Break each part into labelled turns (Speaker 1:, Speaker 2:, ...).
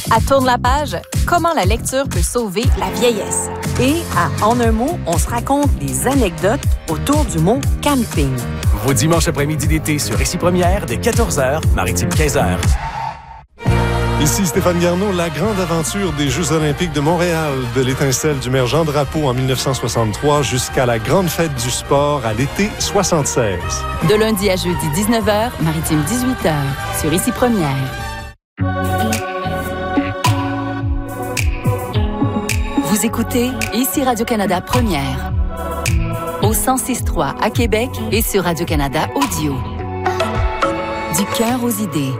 Speaker 1: À Tourne la page, comment la lecture peut sauver la vieillesse.
Speaker 2: Et à En un mot, on se raconte des anecdotes autour du mot camping.
Speaker 3: Vos dimanches après-midi d'été sur Récit Première dès 14h, Maritime 15h.
Speaker 4: Ici Stéphane Garneau, la grande aventure des Jeux olympiques de Montréal, de l'étincelle du maire Jean Drapeau en 1963 jusqu'à la grande fête du sport à l'été 76.
Speaker 1: De lundi à jeudi 19h, Maritime 18h, sur Ici Première. Vous écoutez Ici Radio-Canada Première. Au 106.3 à Québec et sur Radio-Canada Audio. Du cœur aux idées.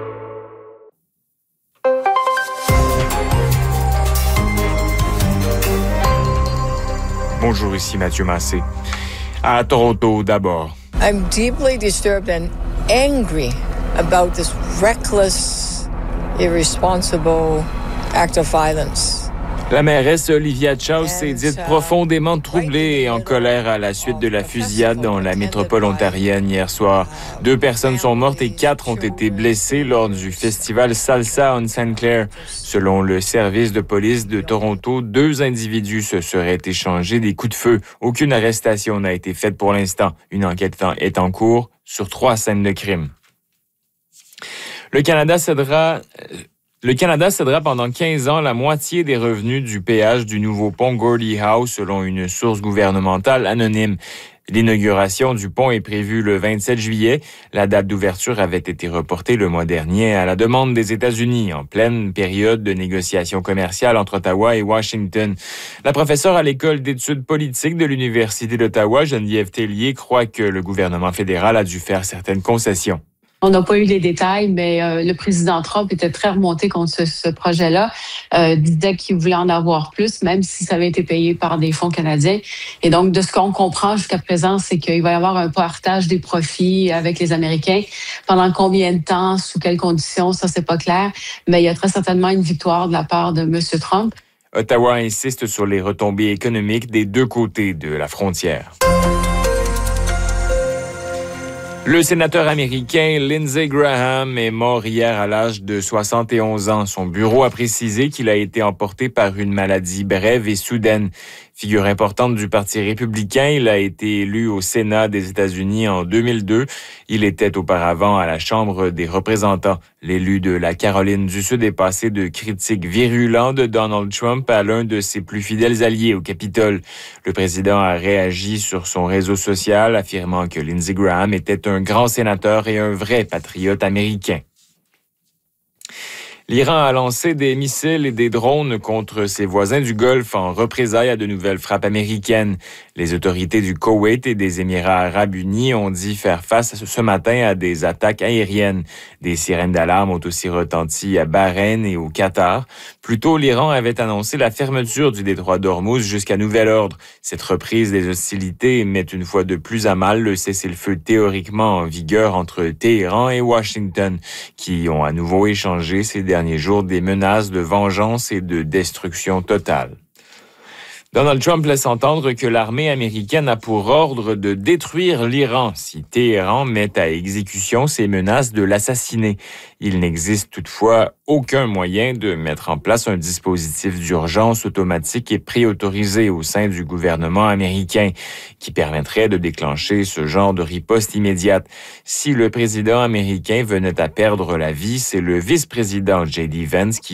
Speaker 5: Bonjour, ici Mathieu Massé. À Toronto, d'abord.
Speaker 6: I'm deeply disturbed and angry about this reckless, irresponsible act of violence.
Speaker 5: La mairesse Olivia Chow s'est dite profondément troublée et en colère à la suite de la fusillade dans la métropole ontarienne hier soir. 2 personnes sont mortes et 4 ont été blessées lors du festival Salsa on St. Clair. Selon le service de police de Toronto, 2 individus se seraient échangés des coups de feu. Aucune arrestation n'a été faite pour l'instant. Une enquête est en cours sur 3 scènes de crime. Le Canada cédera pendant 15 ans la moitié des revenus du péage du nouveau pont Gordie Howe, selon une source gouvernementale anonyme. L'inauguration du pont est prévue le 27 juillet. La date d'ouverture avait été reportée le mois dernier à la demande des États-Unis, en pleine période de négociations commerciales entre Ottawa et Washington. La professeure à l'École d'études politiques de l'Université d'Ottawa, Geneviève Tellier, croit que le gouvernement fédéral a dû faire certaines concessions.
Speaker 7: On n'a pas eu les détails, mais le président Trump était très remonté contre ce projet-là, disait qu'il voulait en avoir plus, même si ça avait été payé par des fonds canadiens. Et donc, de ce qu'on comprend jusqu'à présent, c'est qu'il va y avoir un partage des profits avec les Américains. Pendant combien de temps, sous quelles conditions, ça, c'est pas clair. Mais il y a très certainement une victoire de la part de M. Trump.
Speaker 5: Ottawa insiste sur les retombées économiques des 2 côtés de la frontière. Le sénateur américain Lindsey Graham est mort hier à l'âge de 71 ans. Son bureau a précisé qu'il a été emporté par une maladie brève et soudaine. Figure importante du Parti républicain, il a été élu au Sénat des États-Unis en 2002. Il était auparavant à la Chambre des représentants. L'élu de la Caroline du Sud est passé de critiques virulentes de Donald Trump à l'un de ses plus fidèles alliés au Capitole. Le président a réagi sur son réseau social, affirmant que Lindsey Graham était un grand sénateur et un vrai patriote américain. L'Iran a lancé des missiles et des drones contre ses voisins du Golfe en représailles à de nouvelles frappes américaines. Les autorités du Koweït et des Émirats arabes unis ont dit faire face ce matin à des attaques aériennes. Des sirènes d'alarme ont aussi retenti à Bahreïn et au Qatar. Plus tôt, l'Iran avait annoncé la fermeture du détroit d'Ormuz jusqu'à nouvel ordre. Cette reprise des hostilités met une fois de plus à mal le cessez-le-feu théoriquement en vigueur entre Téhéran et Washington, qui ont à nouveau échangé ces derniers jours des menaces de vengeance et de destruction totale. Donald Trump laisse entendre que l'armée américaine a pour ordre de détruire l'Iran si Téhéran met à exécution ses menaces de l'assassiner. Il n'existe toutefois aucun moyen de mettre en place un dispositif d'urgence automatique et préautorisé au sein du gouvernement américain qui permettrait de déclencher ce genre de riposte immédiate. Si le président américain venait à perdre la vie, c'est le vice-président J.D. Vance qui